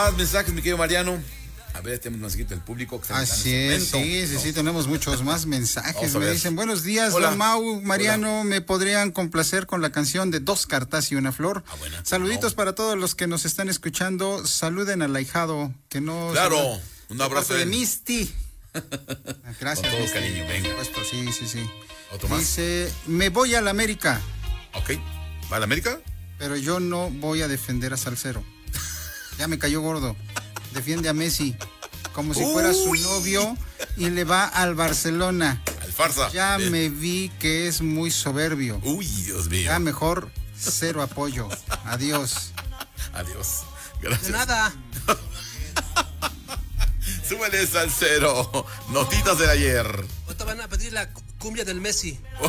Más mensajes, mi querido Mariano. A ver, tenemos un mensajito del público. Que Así es, sí, tenemos muchos más mensajes. Me dicen, buenos días, hola. Don Mau, Mariano, Hola. ¿me podrían complacer con la canción de Dos cartas y una flor? Buena. Saluditos para todos los que nos están escuchando. Saluden al ahijado, que no... Claro, un abrazo de Misty. Gracias. Con todo cariño, venga. Por supuesto, sí. ¿Otro más? Dice, me voy a la América. Ok, ¿va a la América? Pero yo no voy a defender a Salcero. Ya me cayó gordo. Defiende a Messi como si fuera su novio y le va al Barcelona. Al farsa. Ya me vi que es muy soberbio. Uy, Dios mío. Ya mejor cero apoyo. Adiós. Adiós. Gracias. De nada. Súbele, Salcero. Notitas de ayer. Ahorita van a pedir la cumbia del Messi.